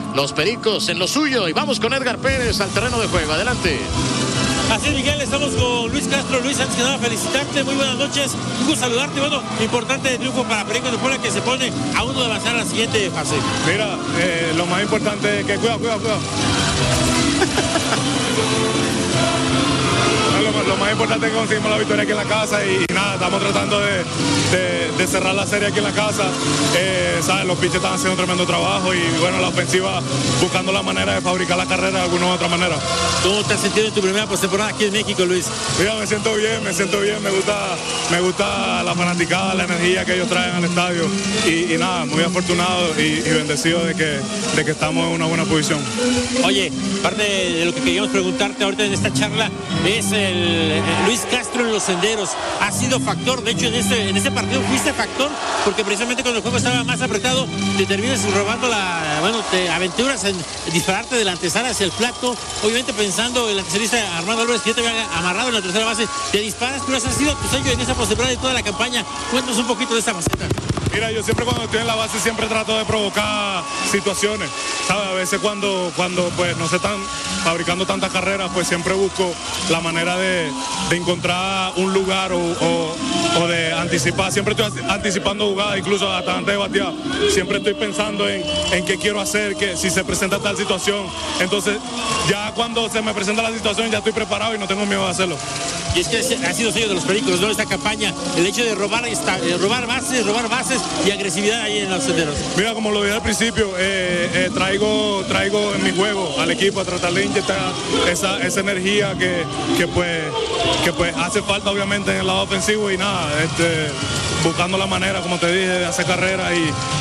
los Pericos en lo suyo. Y vamos con Edgar Pérez al terreno de juego. Adelante. Así es, Miguel, estamos con Luis Castro. Luis, antes que nada, felicitarte, muy buenas noches, un gusto saludarte. Bueno, importante triunfo para Pericos de Puebla, que se pone a uno de avanzar a la siguiente fase. Mira, lo más importante es que cuidado. Lo más importante es que conseguimos la victoria aquí en la casa y nada, estamos tratando de cerrar la serie aquí en la casa. ¿Sabes? Los pitchers están haciendo un tremendo trabajo y bueno, la ofensiva buscando la manera de fabricar la carrera de alguna u otra manera. ¿Cómo te has sentido en tu primera postemporada aquí en México, Luis? Mira, me siento bien, me gusta la fanaticada, la energía que ellos traen al estadio y nada, muy afortunado y bendecido de que estamos en una buena posición. Oye, parte de lo que queríamos preguntarte ahorita en esta charla es Luis Castro en los senderos. Ha sido factor, de hecho en este partido fuiste factor, porque precisamente cuando el juego estaba más apretado te terminas robando te aventuras en dispararte de la antesala hacia el plato, obviamente pensando el antesalista Armando Álvarez, que ya te había amarrado en la tercera base, te disparas, pero ese ha sido tu sello en esa postemporada y toda la campaña. Cuéntanos un poquito de esta faceta. Mira, yo siempre cuando estoy en la base siempre trato de provocar situaciones, ¿sabes? A veces cuando pues no se están fabricando tantas carreras, pues siempre busco la manera de encontrar un lugar o de anticipar. Siempre estoy anticipando jugadas, incluso hasta antes de batear. Siempre estoy pensando en qué quiero hacer, que si se presenta tal situación. Entonces, ya cuando se me presenta la situación, ya estoy preparado y no tengo miedo de hacerlo. Y es que ha sido sello de los Pericos, ¿no? Esta campaña, el hecho de robar bases y agresividad ahí en los senderos. Mira, como lo dije al principio, traigo en mi juego al equipo a tratar de inyectar esa energía que hace falta obviamente en el lado ofensivo y nada, buscando la manera, como te dije, de hacer carrera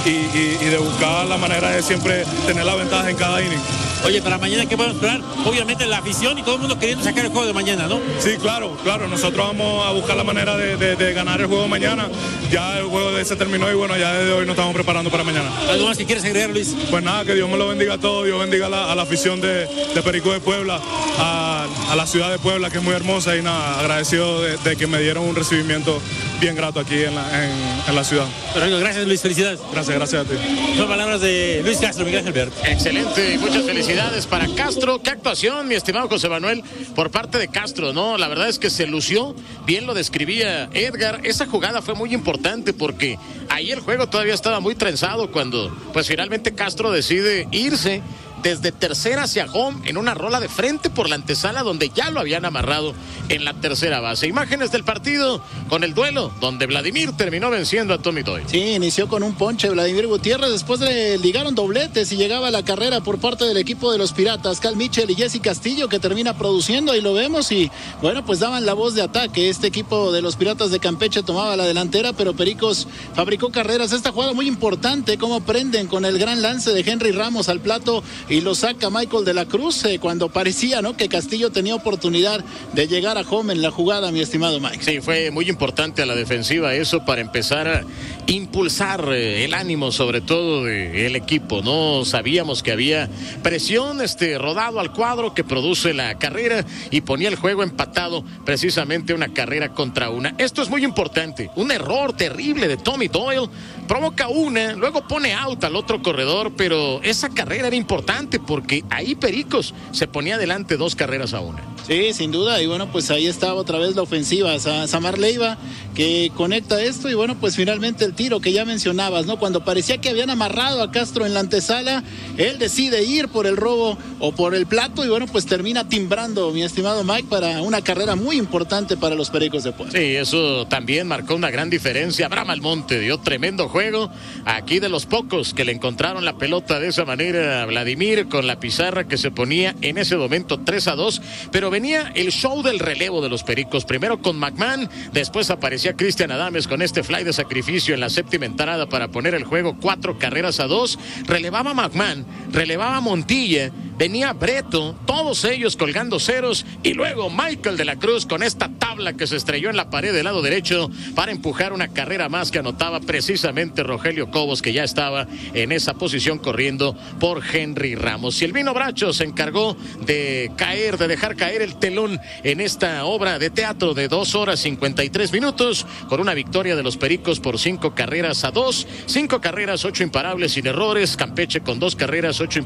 y de buscar la manera de siempre tener la ventaja en cada inning. Oye, para mañana, ¿qué podemos esperar? Obviamente la afición y todo el mundo queriendo sacar el juego de mañana, ¿no? Sí, claro. Nosotros vamos a buscar la manera de ganar el juego de mañana. Ya el juego se terminó y bueno, ya desde hoy nos estamos preparando para mañana. ¿Algo más que quieres agregar, Luis? Pues nada, que Dios me lo bendiga a todos. Dios bendiga a la afición de Pericos de Puebla, a la ciudad de Puebla, que es muy hermosa y nada, agradecido de que me dieron un recibimiento bien grato aquí en la ciudad. Perfecto, gracias, Luis, felicidades. Gracias a ti. Son palabras de Luis Castro, Miguel Gelbert. Excelente, muchas felicidades para Castro. Qué actuación, mi estimado José Manuel, por parte de Castro, ¿no? La verdad es que se lució, bien lo describía Edgar. Esa jugada fue muy importante porque ahí el juego todavía estaba muy trenzado cuando pues finalmente Castro decide irse desde tercera hacia home en una rola de frente por la antesala donde ya lo habían amarrado en la tercera base. Imágenes del partido con el duelo donde Vladimir terminó venciendo a Tommy Doyle. Sí, inició con un ponche Vladimir Gutiérrez, después le ligaron dobletes y llegaba la carrera por parte del equipo de los Piratas, Cal Mitchell y Jesse Castillo, que termina produciendo, ahí lo vemos, y bueno, pues daban la voz de ataque. Este equipo de los Piratas de Campeche tomaba la delantera, pero Pericos fabricó carreras. Esta jugada muy importante, cómo prenden con el gran lance de Henry Ramos al plato y lo saca Michael de la Cruz, cuando parecía, ¿no?, que Castillo tenía oportunidad de llegar a home en la jugada, mi estimado Mike. Sí, fue muy importante a la defensiva eso para empezar a impulsar el ánimo, sobre todo del equipo, ¿no? Sabíamos que había presión, rodado al cuadro que produce la carrera y ponía el juego empatado, precisamente una carrera contra una. Esto es muy importante, un error terrible de Tommy Doyle, provoca una, luego pone out al otro corredor, pero esa carrera era importante porque ahí Pericos se ponía adelante 2 carreras a 1. Sí, sin duda, y bueno, pues ahí estaba otra vez la ofensiva, Samar Leiva, que conecta esto, y bueno, pues finalmente el tiro que ya mencionabas, ¿no? Cuando parecía que habían amarrado a Castro en la antesala, él decide ir por el robo o por el plato, y bueno, pues termina timbrando, mi estimado Mike, para una carrera muy importante para los Pericos de Puebla. Sí, eso también marcó una gran diferencia. Abraham Almonte dio tremendo juego, aquí de los pocos que le encontraron la pelota de esa manera a Vladimir, con la pizarra que se ponía en ese momento 3-2, pero venía el show del relevo de los Pericos, primero con McMahon, después aparecía Cristian Adames con este fly de sacrificio en la séptima entrada para poner el juego 4-2, relevaba McMahon, relevaba Montilla, venía Breto, todos ellos colgando ceros, y luego Michael de la Cruz con esta tabla que se estrelló en la pared del lado derecho para empujar una carrera más que anotaba precisamente Rogelio Cobos, que ya estaba en esa posición corriendo por Henry Ramos. Y el Vino Bracho se encargó de dejar caer el telón en esta obra de teatro de 2 horas 53 minutos, con una victoria de los Pericos por 5-2, 5 carreras, 8 imparables sin errores, Campeche con 2 carreras, 8 imparables